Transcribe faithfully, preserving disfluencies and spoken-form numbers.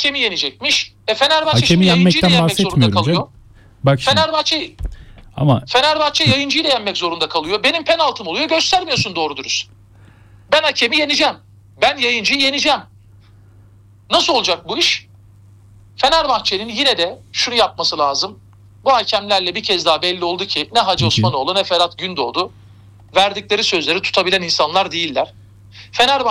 hakemi yenecekmiş. E Fenerbahçe Hakemi şimdi yayıncıyı da yenmekten yenmek zorunda bahsetmiyorum kalıyor. canım. Bak şimdi. Fenerbahçe Ama Fenerbahçe yayıncıyı da yenmek zorunda kalıyor. Benim penaltım oluyor, göstermiyorsun doğru dürüst. Ben hakemi yeneceğim. Ben yayıncıyı yeneceğim. Nasıl olacak bu iş? Fenerbahçe'nin yine de şunu yapması lazım. Bu hakemlerle bir kez daha belli oldu ki ne Hacı Peki. Osmanoğlu ne Ferhat Gündoğdu verdikleri sözleri tutabilen insanlar değiller. Fenerbahçe